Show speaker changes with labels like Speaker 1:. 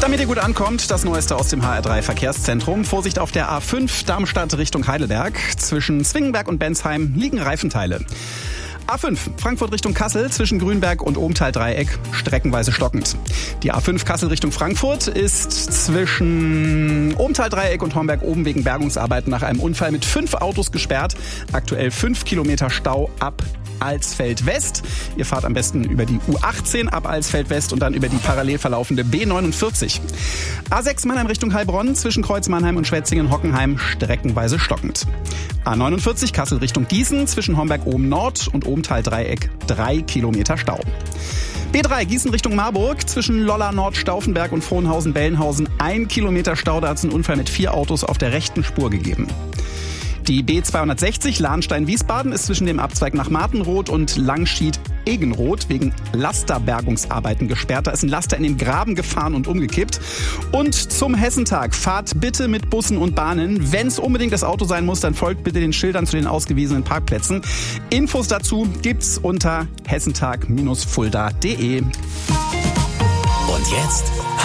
Speaker 1: Damit ihr gut ankommt, das Neueste aus dem HR3 Verkehrszentrum. Vorsicht auf der A5 Darmstadt Richtung Heidelberg. Zwischen Zwingenberg und Bensheim liegen Reifenteile. A5 Frankfurt Richtung Kassel zwischen Grünberg und Ohmtal-Dreieck streckenweise stockend. Die A5 Kassel Richtung Frankfurt ist zwischen Ohmtal-Dreieck und Homberg oben wegen Bergungsarbeiten nach einem Unfall mit 5 Autos gesperrt. Aktuell 5 Kilometer Stau ab Alsfeld West. Ihr fahrt am besten über die U18 ab Alsfeld West und dann über die parallel verlaufende B49. A6 Mannheim Richtung Heilbronn zwischen Kreuz Mannheim und Schwetzingen-Hockenheim streckenweise stockend. A49 Kassel Richtung Gießen zwischen Homberg-Ohm Nord und Ohmtal-Dreieck 3 Kilometer Stau. B3 Gießen Richtung Marburg zwischen Lolla Nord, Stauffenberg und Frohnhausen-Bellenhausen 1 Kilometer Stau. Da hat es einen Unfall mit 4 Autos auf der rechten Spur gegeben. Die B260 Lahnstein-Wiesbaden ist zwischen dem Abzweig nach Martenroth und Langschied-Egenroth wegen Lasterbergungsarbeiten gesperrt. Da ist ein Laster in den Graben gefahren und umgekippt. Und zum Hessentag fahrt bitte mit Bussen und Bahnen. Wenn es unbedingt das Auto sein muss, dann folgt bitte den Schildern zu den ausgewiesenen Parkplätzen. Infos dazu gibt's unter hessentag-fulda.de.
Speaker 2: Und jetzt